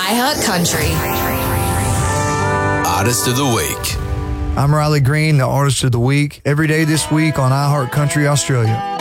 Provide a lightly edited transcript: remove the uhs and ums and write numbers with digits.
iHeart Country. Artist of the Week. I'm Riley Green, the Artist of the Week, every day this week on iHeart Country Australia.